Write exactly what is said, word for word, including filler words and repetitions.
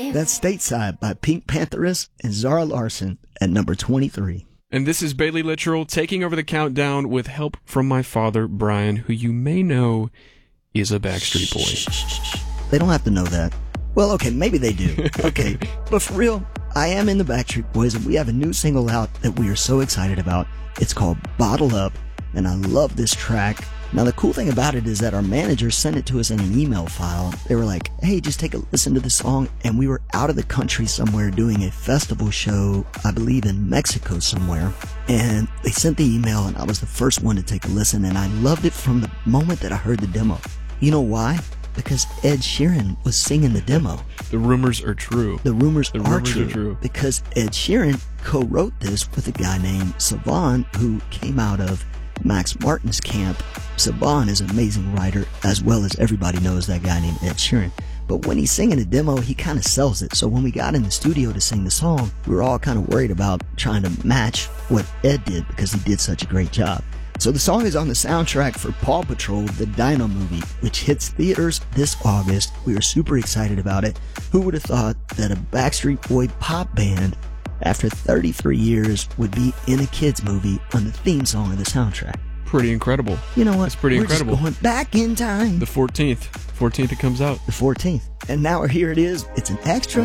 That's Stateside by Pink Pantheress and Zara Larsson at number twenty-three. And this is Bailey Littrell taking over the countdown with help from my father, Brian, who you may know is a Backstreet Boy. They don't have to know that. Well, okay, maybe they do. Okay, but for real, I am in the Backstreet Boys, and we have a new single out that we are so excited about. It's called Bottle Up, and I love this track. Now, the cool thing about it is that our manager sent it to us in an email file. They were like, hey, just take a listen to the song. And we were out of the country somewhere doing a festival show, I believe in Mexico somewhere. And they sent the email, and I was the first one to take a listen. And I loved it from the moment that I heard the demo. You know why? Because Ed Sheeran was singing the demo. The rumors are true. The rumors, the are, rumors true are true. Because Ed Sheeran co-wrote this with a guy named Savan, who came out of Max Martin's camp. Saban is an amazing writer, as well as everybody knows that guy named Ed Sheeran. But when he's singing a demo, he kind of sells it. So when we got in the studio to sing the song, we were all kind of worried about trying to match what Ed did because he did such a great job. So the song is on the soundtrack for Paw Patrol, the Dino movie, which hits theaters this August. We are super excited about it. Who would have thought that a Backstreet Boy pop band, after thirty-three years, would be in a kids movie on the theme song of the soundtrack? Pretty incredible. You know what? It's pretty we're incredible. Just going back in time. The fourteenth. fourteenth it comes out. The fourteenth. And now here it is. It's an extra